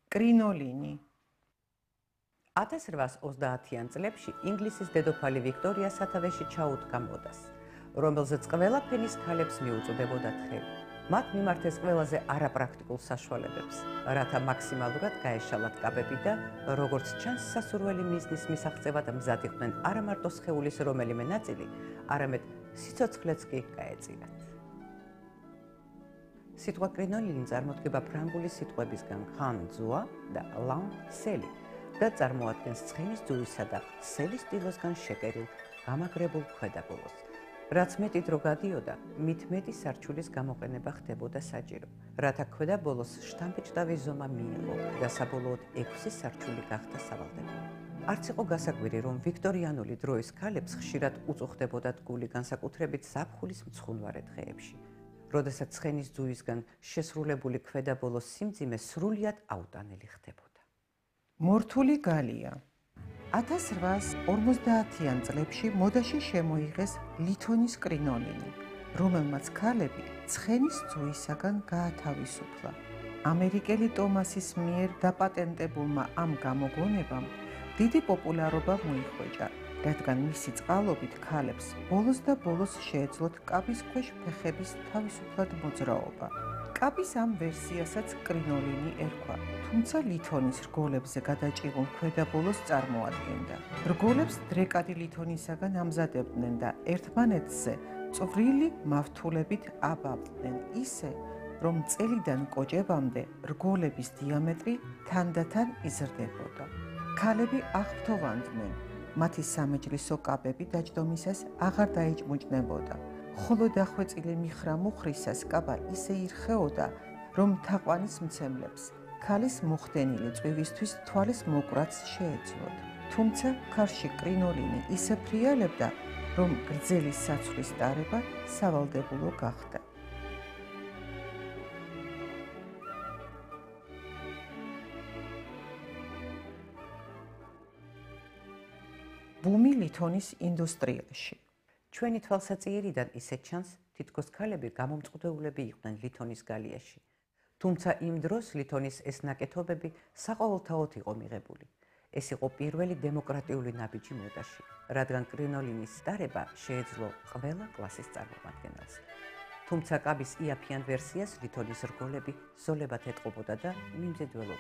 კრინოლინი. 1830-იან წლებში ინგლისის დედოფალი ვიქტორია სათავეში ჩაუდგა მოდას, რომელზეც ყველა ფენის ქალებს მიუწვდებოდა თხელი. მათ მიმართეს ყველაზე არაპრაქტიკულ საშუალებებს, რათა მაქსიმალურად გაეშალათ კაბები და, როგორც ჩანს, სასურველი მიზნის მისაღწევად მზად იყვნენ არა მარტო სხეულის რომელიმე ნაწილი, არამედ სიცოცხლეც კი გაეწირათ. სიტყვა კრინოლინი წარმოდგება ფრანგული სიტყვებისგან ხან ძუა და ლან სელი და წარმოადგენს ცხენის ძუვისა და სელის ტილოსგან შეკერილ გამაგრებულ ქვედაბოლოს. რაც მეტი დრო გადიოდა, მით მეტი სარჩულის გამოყენება ხდებოდა საჭირო, რათა ქვედაბოლოს შთამბეჭდავი ზომა მიიღო და საბოლოოდ 6 სარჩული გახდა სავალდებულო. არც იყო გასაკვირი, რომ ვიქტორიანული დროის ქალებს ხშირად უწუხდებოდათ გული, განსაკუთრებით ზაფხულის მცხუნვარე დღეებში, როდესაც ცხენის ძუვისგან შესრულებული ქვედაბოლოს სიმძიმე სრულიად აუტანელი ხდებოდა. მორთული გალია. 1850-იან წლებში მოდაში შემოიღეს ლითონის კრინოლინი, რომელმაც ქალები ცხენის ძუვისაგან გაათავისუფლა. ამერიკელი ტომასის მიერ დაპატენტებულმა ამ გამოგონებამ დიდი პოპულარობა მოიხვეჭა, რადგან მისი წყალობით ქალებს ბოლოს და ბოლოს შეეძლოთ კაბის ქვეშ ფეხების თავისუფლად მოძრაობა. კაბის ამ ვერსიასაც კრინოლინი ერქვა, თუმცა ლითონის რგოლებზე გადაჭიმულ ქვედაბოლოს წარმოადგენდა. რგოლებს დრეკადი ლითონისაგან ამზადებდნენ და ერთმანეთზე წვრილი მავთულებით აბავდნენ, ისე, რომ წელიდან კოჭებამდე რგოლების დიამეტრი თანდათან იზრდებოდა. ქალები აღფრთოვანდნენ, მათი სამეჯლისო კაბები დაჯდომისას აღარ დაიჭმუჭნებოდა, ხოლო დახვეწილი მიხრა-მუხრისას კაბა ისე ირხეოდა, რომ თაყვანის მცემლებს ქალის მოხდენილი წვივისთვის თვალის მოკვრაც შეეძლოთ. თუმცა ქარში კრინოლინი ისე ფრიალებდა, რომ გრძელი საცვლის ტარება სავალდებულო გახდა. ბუმი ლითონის ინდუსტრიაში. ჩვენი თვალსაჩინარიდან ისე ჩანს, თითქოს ქალები გამომწყდეულები იყვნენ ლითონის გალიაში. თუმცა იმ დროს ლითონის ეს ნაკეთობები საყოველთაოდ იყო მიღებული. ეს იყო პირველი დემოკრატიული ნაბიჯი მოდაში, რადგან კრინოლინის ტარება შეეძლო ყველა კლასის წარმომადგენელს. თუმცა კაბის იაფიან ვერსიას ლითონის რგოლები ზოლებად ეტყობოდა და მიმზიდველო